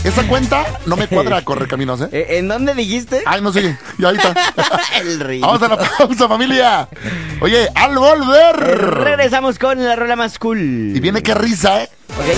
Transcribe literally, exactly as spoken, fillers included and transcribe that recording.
esa cuenta no me cuadra a Correcaminos, ¿eh? ¿Eh, ¿En dónde dijiste? Ay, no sé, y ahorita. El río. Vamos a la pausa, familia. Oye, al volver. Regresamos con la rola más cool. Y viene qué risa, ¿eh?